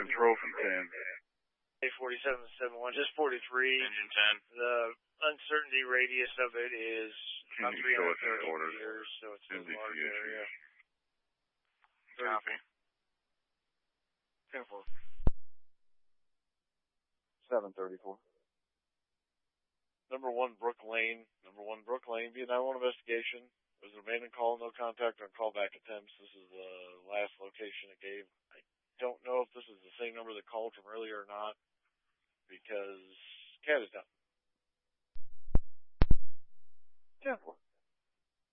control from 10. A4771, just 43. Engine 10. The uncertainty radius of it is about 330 meters, so it's a large area. Copy. 10-4. 734. Number 1 Brook Lane, B911 investigation. It was an abandoned call, no contact on callback attempts. This is the last location it gave. I don't know if this is the same number that called from earlier or not, because CAT is down. 10-4.